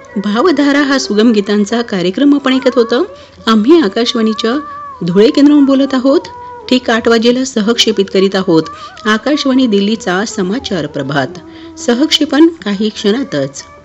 भावधारा हा सुगम गीतांचा कार्यक्रम आपण ऐकत होतो. आम्ही आकाशवाणीच्या धुळे केंद्रावरून बोलत आहोत. ठीक 8 वाजेला सहक्षेपित करीत आहोत आकाशवाणी दिल्लीचा समाचार प्रभात. सहक्षेपण काही क्षणातच.